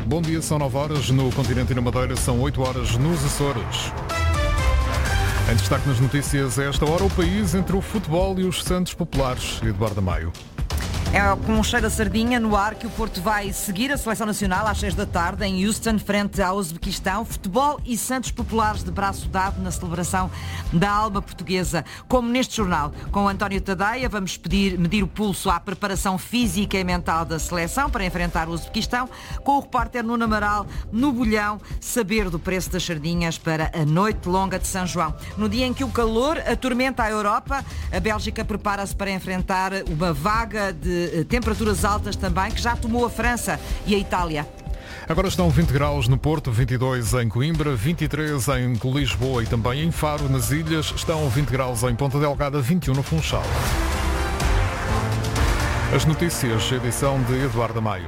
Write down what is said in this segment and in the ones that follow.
Bom dia, são 9 horas no continente e na Madeira, são 8 horas nos Açores. Em destaque nas notícias, a esta hora, o país entre o futebol e os Santos Populares. Eduardo Maio. É com um cheiro a sardinha no ar que o Porto vai seguir a Seleção Nacional às 6 da tarde em Houston, frente ao Uzbequistão. Futebol e Santos Populares de braço dado na celebração da alma portuguesa. Como neste jornal, com António Tadeia, vamos medir o pulso à preparação física e mental da seleção para enfrentar o Uzbequistão. Com o repórter Nuno Amaral, no Bolhão, saber do preço das sardinhas para a noite longa de São João. No dia em que o calor atormenta a Europa, a Bélgica prepara-se para enfrentar uma vaga de temperaturas altas também, que já tomou a França e a Itália. Agora estão 20 graus no Porto, 22 em Coimbra, 23 em Lisboa e também em Faro, nas ilhas. Estão 20 graus em Ponta Delgada, 21 no Funchal. As notícias, edição de Eduardo Maio.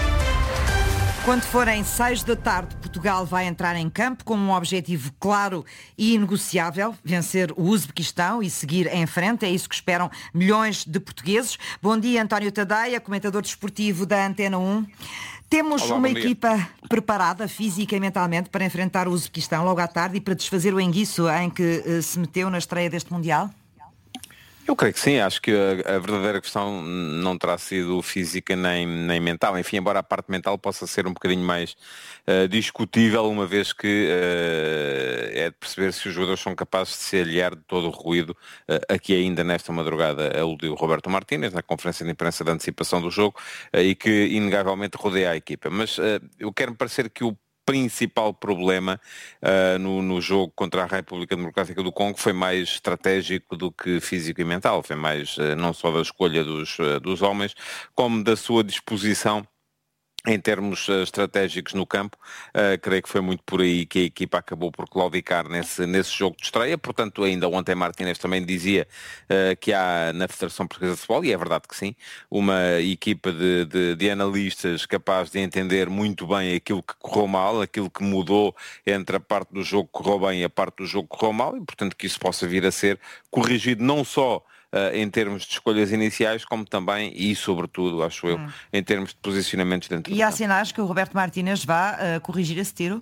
Quando forem 6 da tarde, Portugal vai entrar em campo com um objetivo claro e inegociável: vencer o Uzbequistão e seguir em frente. É isso que esperam milhões de portugueses. Bom dia, António Tadeia, comentador desportivo da Antena 1. Temos uma equipa preparada física e mentalmente para enfrentar o Uzbequistão logo à tarde e para desfazer o enguiço em que se meteu na estreia deste Mundial? Eu creio que sim, acho que a verdadeira questão não terá sido física nem mental. Enfim, embora a parte mental possa ser um bocadinho mais discutível, uma vez que é de perceber se os jogadores são capazes de se aliar de todo o ruído aqui ainda nesta madrugada aludiu Roberto Martínez na conferência de imprensa de antecipação do jogo e que inegavelmente rodeia a equipa. Mas eu quero-me parecer que o principal problema no jogo contra a República Democrática do Congo foi mais estratégico do que físico e mental. Foi mais não só da escolha dos homens, como da sua disposição em termos estratégicos no campo. Creio que foi muito por aí que a equipa acabou por claudicar nesse jogo de estreia. Portanto, ainda ontem Martínez também dizia que há na Federação Portuguesa de Futebol, e é verdade que sim, uma equipa de analistas capaz de entender muito bem aquilo que correu mal, aquilo que mudou entre a parte do jogo que correu bem e a parte do jogo que correu mal, e portanto que isso possa vir a ser corrigido não só em termos de escolhas iniciais, como também e sobretudo, acho eu, em termos de posicionamentos dentro do campo. E há sinais que o Roberto Martínez vá corrigir esse tiro?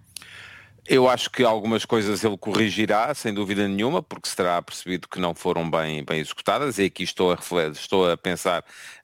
Eu acho que algumas coisas ele corrigirá, sem dúvida nenhuma, porque se terá percebido que não foram bem executadas, e aqui estou a pensar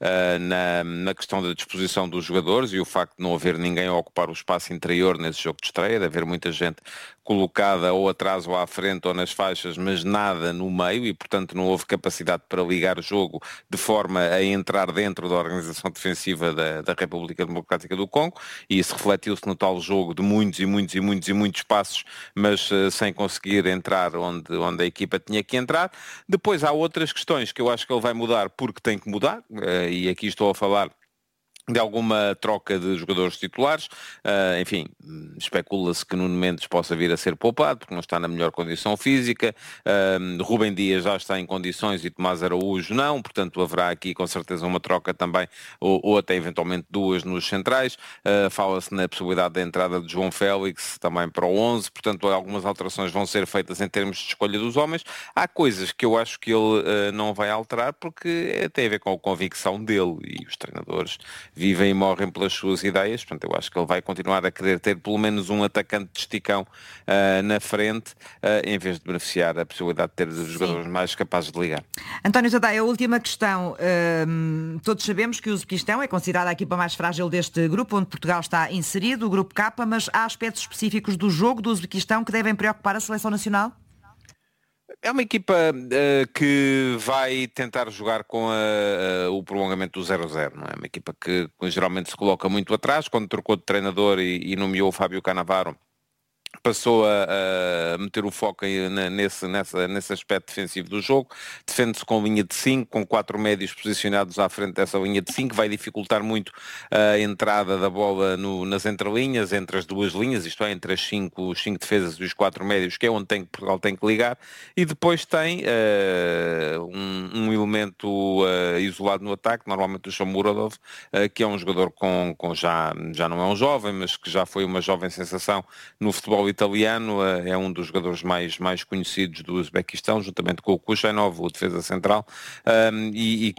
na questão da disposição dos jogadores e o facto de não haver ninguém a ocupar o espaço interior nesse jogo de estreia, de haver muita gente colocada ou atrás ou à frente ou nas faixas, mas nada no meio, e portanto não houve capacidade para ligar o jogo de forma a entrar dentro da organização defensiva da República Democrática do Congo, e isso refletiu-se no tal jogo de muitos passos, mas sem conseguir entrar onde a equipa tinha que entrar. Depois há outras questões que eu acho que ele vai mudar porque tem que mudar, e aqui estou a falar de alguma troca de jogadores titulares. Enfim, especula-se que Nuno Mendes possa vir a ser poupado porque não está na melhor condição física. Rubem Dias já está em condições e Tomás Araújo não, portanto haverá aqui com certeza uma troca também, ou até eventualmente duas nos centrais. Fala-se na possibilidade da entrada de João Félix também para o 11, portanto algumas alterações vão ser feitas em termos de escolha dos homens. Há coisas que eu acho que ele não vai alterar porque tem a ver com a convicção dele, e os treinadores vivem e morrem pelas suas ideias. Portanto, eu acho que ele vai continuar a querer ter pelo menos um atacante de esticão na frente, em vez de beneficiar a possibilidade de ter os jogadores mais capazes de ligar. António Tadeia, a última questão. Todos sabemos que o Uzbequistão é considerada a equipa mais frágil deste grupo, onde Portugal está inserido, o grupo K, mas há aspectos específicos do jogo do Uzbequistão que devem preocupar a seleção nacional? É uma equipa que vai tentar jogar com o prolongamento do 0-0, não é? Uma equipa que geralmente se coloca muito atrás. Quando trocou de treinador e nomeou o Fábio Cannavaro, passou a meter o foco nesse aspecto defensivo do jogo. Defende-se com linha de 5, com 4 médios posicionados à frente dessa linha de 5. Vai dificultar muito a entrada da bola nas entrelinhas, entre as duas linhas, isto é, entre as 5 defesas e os 4 médios, que é onde Portugal tem que ligar. E depois tem um elemento isolado no ataque, normalmente o Shomurodov, que é um jogador já não é um jovem, mas que já foi uma jovem sensação no futebol italiano. É um dos jogadores mais conhecidos do Uzbequistão, juntamente com o Kushainov, o defesa central, e